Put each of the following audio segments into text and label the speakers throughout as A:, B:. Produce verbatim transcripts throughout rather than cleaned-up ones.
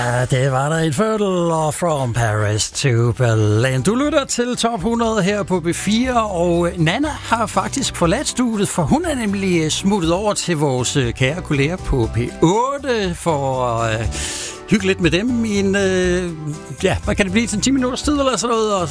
A: Ja, det var der Infernal og From Paris to Berlin. Du lytter til Top hundrede her på B fire, og Nanna har faktisk forladt studiet, for hun er nemlig smuttet over til vores kære kolleger på P otte for at øh, hygge lidt med dem i en, øh, ja, hvad kan det blive, til ti minutters tid eller sådan noget, og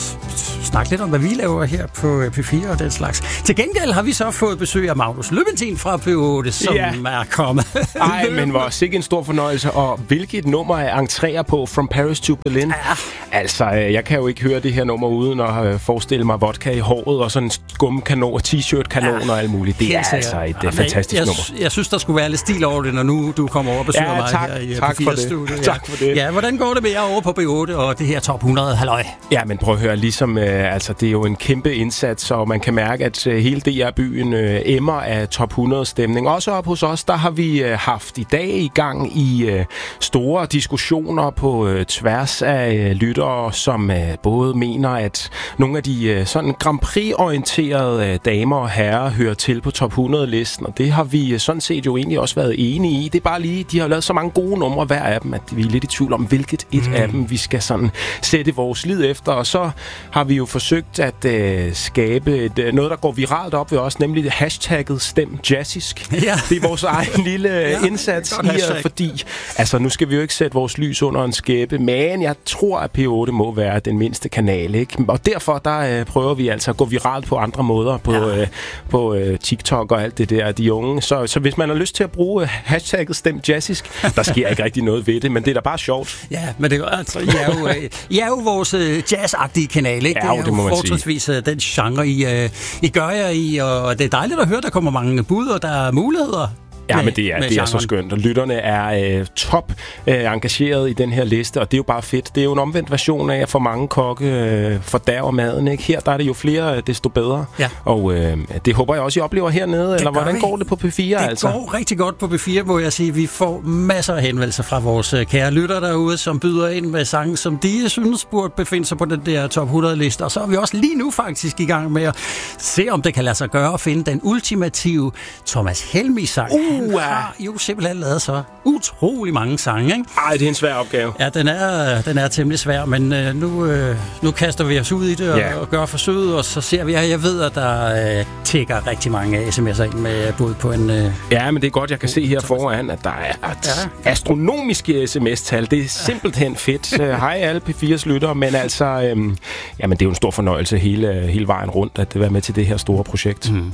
A: snakke lidt om, hvad vi laver her på P fire og den slags. Til gengæld har vi så fået besøg af Magnus Løventin fra P otte, som ja. er kommet.
B: Ej, men hvor sikkert en stor fornøjelse, og hvilket nummer er entréer på From Paris to Berlin? Ja. Altså, jeg kan jo ikke høre det her nummer uden at forestille mig vodka i håret og sådan en skumkanon og t-shirt-kanon ja. og alt muligt. Det er altså et ja, fantastisk
A: jeg,
B: nummer.
A: Jeg, jeg synes, der skulle være lidt stil over det, når nu du kommer over og besøger
B: ja,
A: mig
B: tak,
A: her i
B: tak
A: P fire-studiet.
B: Ja. Tak for det.
A: Ja, hvordan går det med jer over på B otte og det her Top hundrede? Halløj.
B: Ja, men prøv at høre, ligesom, øh, altså, det er jo en kæmpe indsats, og man kan mærke, at øh, hele D R-byen øh, emmer af Top hundrede-stemning. Også op hos os, der har vi øh, haft i dag i gang i øh, store diskussioner på øh, tværs af øh, lyttere, som øh, både mener, at nogle af de øh, sådan Grand Prix-orienterede øh, damer og herrer hører til på Top hundrede-listen, og det har vi øh, sådan set jo egentlig også været enige i. Det er bare lige, de har lavet så mange gode numre hver af dem, at vi er lidt i tvivl om, hvilket et mm. af dem vi skal sådan sætte vores lid efter, og så har vi jo forsøgt at øh, skabe et, øh, noget, der går viralt op ved os, nemlig hashtagget Stem Jazzisk. Ja. Det er vores egen lille ja, indsats i, øh, fordi altså nu skal vi jo ikke sætte vores lys under en skæppe, men jeg tror, at P otte må være den mindste kanal, ikke? Og derfor der øh, prøver vi altså at gå viralt på andre måder, på, ja. øh, på øh, TikTok og alt det der, de unge. Så, så hvis man har lyst til at bruge øh, hashtagget Stem Jazzisk, der sker ikke rigtig noget ved det, men det er da bare sjovt.
A: Ja, men det er altså, I er jo, I er jo vores jazzagtige kanal, ikke?
B: Ja, det er jo
A: fortrinsvis den genre, I, I gør jer i, og det er dejligt at høre, der kommer mange bud, og der er muligheder.
B: Ja, med, men det er, det er så skønt, og lytterne er øh, top øh, engageret i den her liste, og det er jo bare fedt. Det er jo en omvendt version af, at for mange kokke øh, fordærver maden, ikke? Her der er det jo flere, desto bedre. Ja. Og øh, det håber jeg også, I oplever hernede, det eller hvordan vi. Går det på P fire?
A: Det
B: altså?
A: går rigtig godt på P fire, må jeg sige. Vi får masser af henvendelser fra vores kære lytter derude, som byder ind med sange, som de synes burde befinde sig på den der Top hundrede-liste. Og så er vi også lige nu faktisk i gang med at se, om det kan lade sig gøre at finde den ultimative Thomas Helmig-sang. Uh. Han har jo simpelthen lavet så utrolig mange sange, ikke?
B: Ej, det er en svær opgave.
A: Ja, den er, den er temmelig svær, men øh, nu, øh, nu kaster vi os ud i det og, yeah. og gør forsøget, og så ser vi, at jeg ved, at der øh, tækker rigtig mange sms'er ind med bud på en... Øh,
B: ja, men det er godt, jeg kan se her foran, at der er et ja. astronomiske sms-tal. Det er simpelthen fedt. Hej alle P fires lyttere, men altså, øh, jamen, det er jo en stor fornøjelse hele, hele vejen rundt, at være med til det her store projekt. Mm.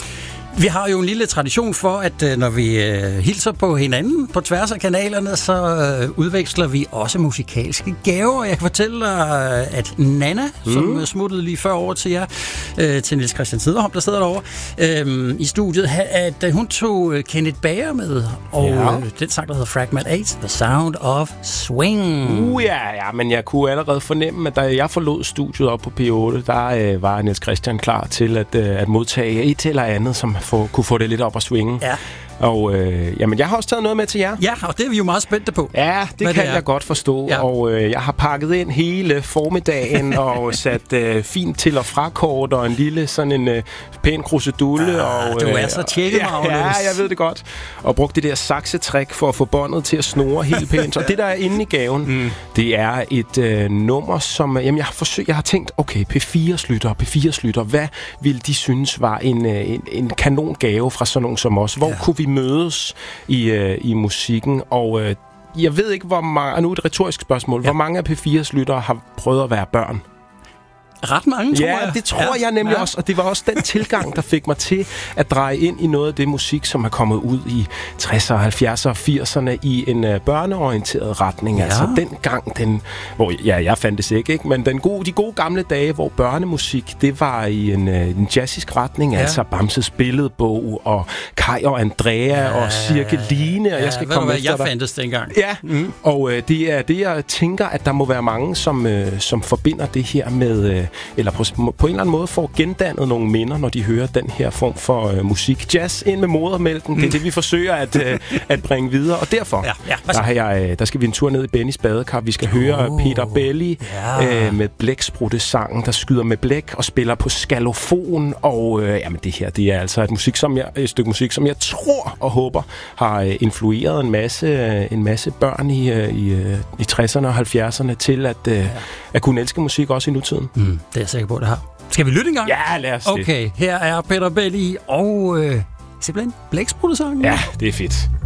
A: Vi har jo en lille tradition for, at øh, når vi øh, hilser på hinanden på tværs af kanalerne, så øh, udveksler vi også musikalske gaver. Jeg kan fortælle dig, øh, at Nanna, mm. som smuttede lige før over til jer, øh, til Niels Christian Siderholm, der sidder derovre øh, i studiet, at øh, hun tog øh, Kenneth Bager med, og ja. øh, den sang, der hedder Fragment otte, The Sound of Swing.
B: Uh, ja, ja, men jeg kunne allerede fornemme, at da jeg forlod studiet op på P otte, der øh, var Niels Christian klar til at, øh, at modtage et eller andet, som For, kunne få det lidt op at svinge. Ja. Og øh, jamen, jeg har også taget noget med til jer.
A: Ja, og det er vi jo meget spændte på.
B: Ja, det Hvad kan det jeg godt forstå. Ja. Og øh, jeg har pakket ind hele formiddagen og sat øh, fint til- og frakort og en lille sådan en øh, pæn krusedulle.
A: Ah, og, øh, du er så tjekket,
B: ja, ja, jeg ved det godt. Og brugt det der saksetræk for at få båndet til at snurre helt pænt. Og det, der er inde i gaven, mm. det er et øh, nummer, som... Jamen, jeg har forsøgt, jeg har tænkt, okay, P fires lytter, P fires lytter, hvad ville de synes var en, øh, en, en kanongave fra sådan nogen som os? Hvor ja. kunne vi mødes i, øh, i musikken, og øh, jeg ved ikke, hvor mange, og nu et retorisk spørgsmål, ja. hvor mange af P fires lyttere har prøvet at være børn?
A: Ret mange, tror
B: ja,
A: jeg.
B: Ja, det tror ja. jeg nemlig ja. også, og det var også den tilgang, der fik mig til at dreje ind i noget af det musik, som er kommet ud i tresserne, halvfjerdserne og firserne i en uh, børneorienteret retning. Ja. Altså den gang, den, hvor ja, jeg fandtes ikke, ikke, men den gode, de gode gamle dage, hvor børnemusik, det var i en, uh, en jazzisk retning, ja. altså Bamses Billedbog og Kai og Andrea ja. og Cirkeline, ja, og jeg skal komme
A: hvad,
B: efter
A: jeg
B: dig.
A: fandtes dengang.
B: Ja, mm. og uh, det er det, jeg tænker, at der må være mange, som, uh, som forbinder det her med... Uh, eller på, på en eller anden måde får gendannet nogle minder, når de hører den her form for øh, musik. Jazz ind med modermælken, mm. det er det, vi forsøger at, øh, at bringe videre, og derfor
A: ja, ja,
B: der, har jeg, der skal vi en tur ned i Bennys badekar. Vi skal oh, høre Peter Belli ja. øh, med Blæksprutte-sangen, der skyder med blæk og spiller på skalofon, og øh, jamen, det her, det er altså et, musik, som jeg, et stykke musik, som jeg tror og håber har øh, influeret en masse, øh, en masse børn i, øh, i, øh, i tresserne og halvfjerdserne til at, øh, ja. at kunne elske musik også i nutiden.
A: Mm, det er jeg sikker på, det har. Skal vi lytte en gang?
B: Ja, lad os
A: Okay,
B: det.
A: her er Peter Belli og øh, simpelthen Blæksprutte-sangen.
B: Ja, det er fedt.